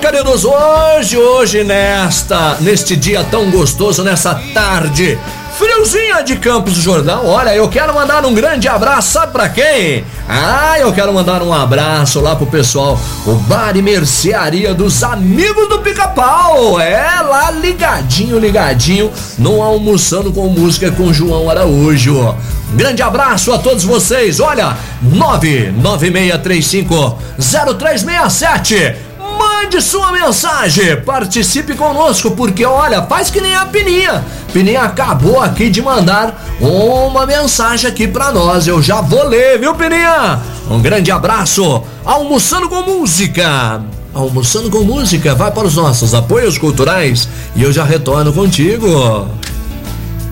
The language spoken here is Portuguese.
queridos, neste dia tão gostoso, nessa tarde friozinha de Campos do Jordão, olha, eu quero mandar um grande abraço, sabe pra quem? Eu quero mandar um abraço lá pro pessoal, o Bar e Mercearia dos Amigos do Pica-Pau, lá ligadinho, no Almoçando com Música com João Araújo. Um grande abraço a todos vocês, olha, 996350367. Mande sua mensagem, participe conosco, porque olha, faz que nem a Pininha. Pininha acabou aqui de mandar uma mensagem aqui pra nós, eu já vou ler, viu, Pininha? Um grande abraço. Almoçando com Música, vai para os nossos apoios culturais e eu já retorno contigo.